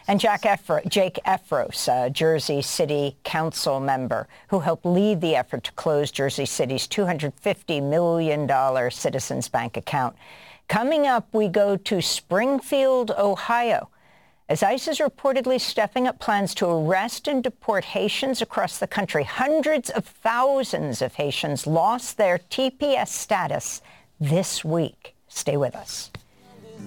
And Jake Efros, a Jersey City Council member who helped lead the effort to close Jersey City's $250 million Citizens Bank account. Coming up, we go to Springfield, Ohio, as ICE is reportedly stepping up plans to arrest and deport Haitians across the country. Hundreds of thousands of Haitians lost their TPS status this week. Stay with us.